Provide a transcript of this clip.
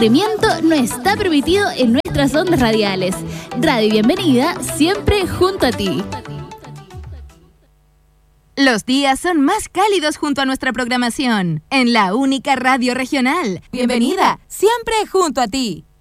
aburrimiento no está permitido en nuestras ondas radiales. Radio Bienvenida, siempre junto a ti. Los días son más cálidos junto a nuestra programación, en la única radio regional. Bienvenida, siempre junto a ti.